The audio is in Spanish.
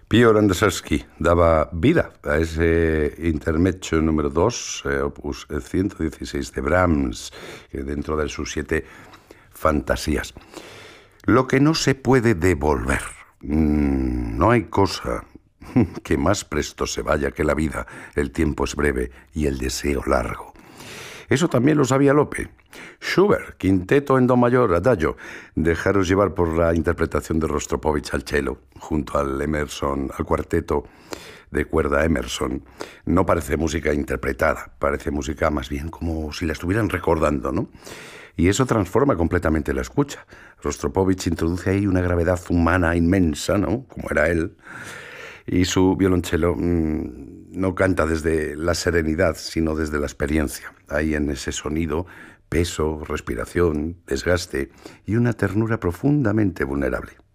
Pío Landesewski daba vida a ese intermezzo número 2, opus 116 de Brahms, dentro de sus 7 fantasías. Lo que no se puede devolver. No hay cosa que más presto se vaya que la vida. El tiempo es breve y el deseo largo. Eso también lo sabía Lope. Schubert, quinteto en do mayor, adagio. Dejaros llevar por la interpretación de Rostropovich al cello, junto al Emerson, al cuarteto de cuerda Emerson. No parece música interpretada, parece música más bien como si la estuvieran recordando, ¿no? Y eso transforma completamente la escucha. Rostropovich introduce ahí una gravedad humana inmensa, ¿no? Como era él. Y su violonchelo no canta desde la serenidad, sino desde la experiencia. Hay en ese sonido peso, respiración, desgaste y una ternura profundamente vulnerable.